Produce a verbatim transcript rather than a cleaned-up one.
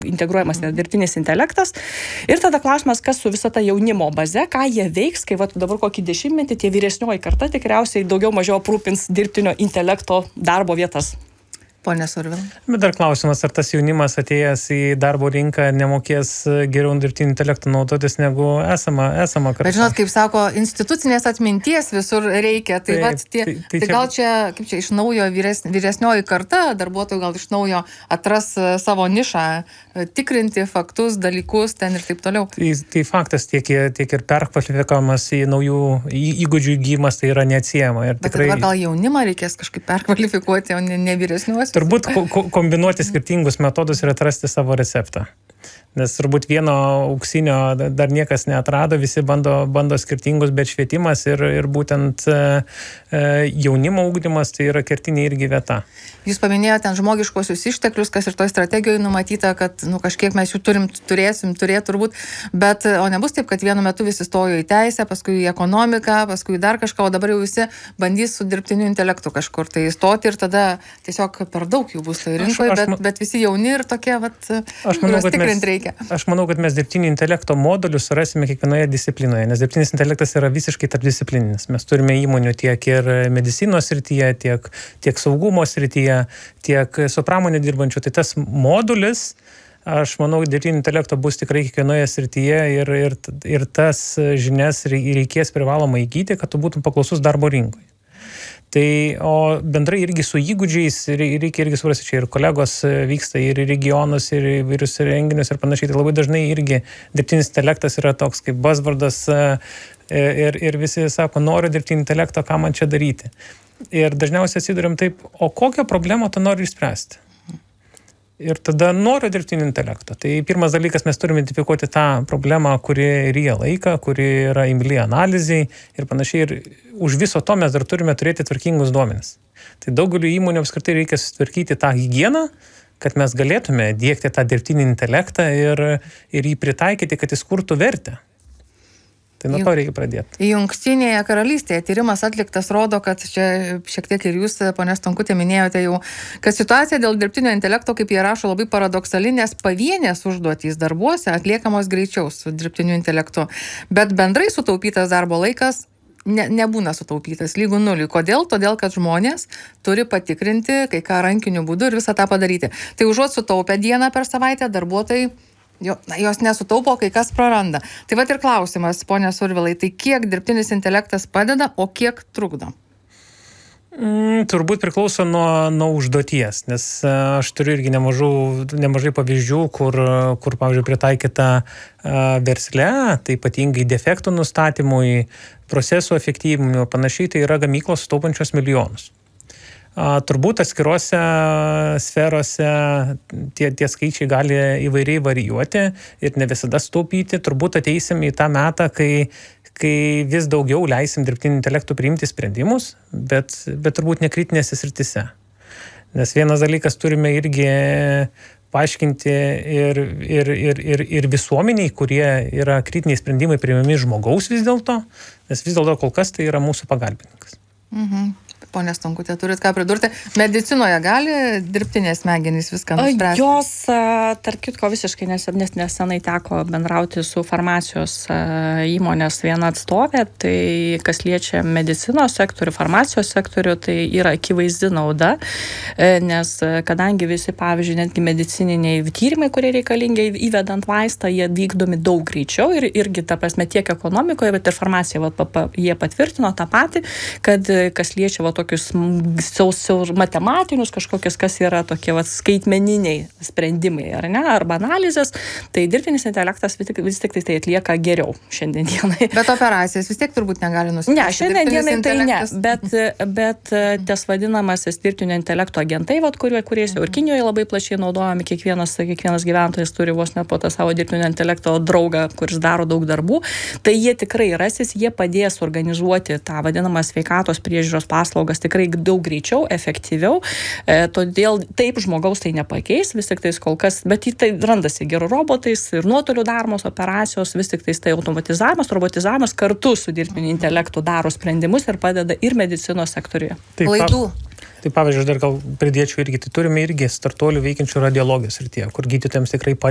integruojamas dirbtinis intelektas. Ir tada klausimas, kas su visa ta jaunimo baze, ką jie veiks, kai vat, dabar kokį dešimtmetį tie vyresnioji karta tikriausiai daugiau mažiau aprūpins dirbtinio intelekto darbo vietas. Pone Survila. Bet dar klausimas, ar tas jaunimas atėjęs į darbo rinką nemokės geriau dirbtinį intelektą naudotis negu esama, esama karta. Bet žinot, kaip sako, institucinės atminties visur reikia. Tai, tai, vat, tie, tai, tai, tai gal čia, kaip čia iš naujo vyres, vyresnioji karta, darbuotojų gal iš naujo atras savo nišą, tikrinti faktus, dalykus ten ir taip toliau. Tai, tai faktas, tiek, tiek ir perkvalifikavimas į naujų įgūdžių įgyjimas tai yra neatsiejama. Ir Bet tikrai... dabar gal jaunimą reikės kažkaip perkvalifikuoti, o ne, ne vyresniuosius. Turbūt ko- kombinuoti skirtingus metodus ir atrasti savo receptą. Nes turbūt vieno auksinio dar niekas neatrado, visi bando, bando skirtingus, bet švietimas ir, ir būtent e, jaunimo ugdymas tai yra kertinė irgi vieta. Jūs paminėjote ten žmogiškosius išteklius, kas ir toj strategijoje numatyta, kad nu, kažkiek mes jų turim, turėsim, turėt turbūt, bet o nebus taip, kad vienu metu visi stojo į teisę, paskui į ekonomiką, paskui dar kažką, o dabar jau visi bandys su dirbtiniu intelektu kažkur tai įstoti ir tada tiesiog per daug jų bus toj rinkoje, bet, bet visi jauni ir tokie, vat, kuriuos tikrint reikia. Aš manau, kad mes dirbtinio intelekto modulius surasime kiekvienoje disciplinoje, nes dirbtinis intelektas yra visiškai tarpdisciplininis. Mes turime įmonių tiek ir medicinos srityje, tiek, tiek saugumo srityje, tiek su pramonė dirbančių. Tai tas modulis, aš manau, dirbtinio intelekto bus tikrai kiekvienoje srityje ir, ir, ir tas žinias reikės privalomai įgyti, kad tu būtum paklausus darbo rinkoje. Tai, o bendrai irgi su įgūdžiais reikia irgi suprasti, čia ir kolegos vyksta ir į regionus, ir į vairius renginius ir panašiai. Tai labai dažnai irgi dirbtinis intelektas yra toks kaip buzzwordas ir, ir visi sako, noriu dirbtinį intelektą, ką man čia daryti. Ir dažniausiai atsiduriam taip, o kokią problemą tu nori išspręsti? Ir tada noriu dirbtinį intelektą. Tai pirmas dalykas, mes turime identifikuoti tą problemą, kuri ryja laiką, kuri yra imli analizai ir panašiai. Ir už viso to mes dar turime turėti tvarkingus duomenis. Tai daugeliu įmonių apskritai reikia sutvarkyti tą higieną, kad mes galėtume diegti tą dirbtinį intelektą ir, ir jį pritaikyti, kad jis kurtų vertę. Tai nuo to reikia pradėti. Jungtinėje karalystėje tyrimas atliktas rodo, kad čia šiek tiek ir jūs, ponia Stonkutė, minėjote jau, kad situacija dėl dirbtinio intelekto, kaip jie rašo, labai paradoksali, nes pavienės užduotys darbuose atliekamos greičiau su dirbtiniu intelektu, bet bendrai sutaupytas darbo laikas ne, nebūna sutaupytas, lygų nuliui. Kodėl? Todėl, kad žmonės turi patikrinti kai ką rankiniu būdu ir visą tą padaryti. Tai užuot sutaupę dieną per savaitę, darbuotojai Jo, na, jos nesutaupo, kai kas praranda. Tai vat ir klausimas, ponia Survilai, tai kiek dirbtinis intelektas padeda, o kiek trukdo? Mm, turbūt priklauso nuo, nuo užduoties, nes aš turiu irgi nemažų, nemažai pavyzdžių, kur, kur pavyzdžiui, pritaikyta versle, tai ypatingai defektų nustatymui, procesų efektyvimui, panašiai, tai yra gamyklos sutaupančios milijonus. A, turbūt atskiruose sferose tie, tie skaičiai gali įvairiai varijuoti ir ne visada sutaupyti. Turbūt ateisim į tą metą, kai, kai vis daugiau leisim dirbtinį intelektų priimti sprendimus, bet, bet turbūt nekritinėse srityse. Nes vienas dalykas turime irgi paaiškinti ir, ir, ir, ir, ir visuomeniai, kurie yra kritiniai sprendimai priimami žmogaus vis dėlto, nes vis dėlto kol kas tai yra mūsų pagalbininkas. Mhm. Pone Stonkutė, turit ką pridurti? Medicinoje gali dirbtinės smegenys viską nuspręsti? Jos, tarp kitko, visiškai nes, nes nesenai teko bendrauti su farmacijos įmonės viena atstovė, tai kas liečia medicinos sektorių, farmacijos sektorių, tai yra akivaizdi nauda, nes kadangi visi, pavyzdžiui, netgi medicininiai tyrimai, kurie reikalingi įvedant vaistą, jie vykdomi daug greičiau ir irgi, ta prasme, tiek ekonomikoje, bet ir farmacijoje va, pa, pa, jie patvirtino tą patį, kad kas liečia va, tokius siaur matematinius kažkokius, kas yra tokie va, skaitmeniniai sprendimai, ar ne, arba analizės, tai dirbtinis intelektas vis tik, vis tik tai atlieka geriau šiandien dienai. Bet operacijas vis tiek turbūt negali nusipirkti. Ne, šiandien dienai tai ne, bet, bet tas vadinamasis dirbtinio intelekto agentai, vat, kurie, kuriais jau ir Kinijoje labai plačiai naudojami, kiekvienas, kiekvienas gyventojas turi vos ne po tą savo dirbtinio intelekto draugą, kuris daro daug darbų, tai jie tikrai rasis, jie padės organizuoti tą vadinamą sveikatos priežiūros paslaugą tikrai daug greičiau, efektyviau, e, todėl taip žmogaus tai nepakeis, vis tik tais kol kas, bet tai randasi gerų robotais ir nuotolių daromos operacijos, vis tik tais tai automatizavimas, robotizavimas kartu su dirbtiniu intelektu daro sprendimus ir padeda ir medicinos sektoriuje. Klaidų. Tai pavyzdžiui, aš dar gal pridėčiau irgi, tai turime irgi startuolių veikiančių radiologijos srityje, kur gydytojams tikrai padeda.